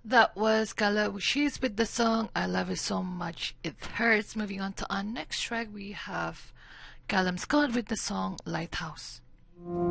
That was Gala Wishis with the song I Love You So Much It Hurts. Moving on to our next track, we have Callum Scott with the song Lighthouse.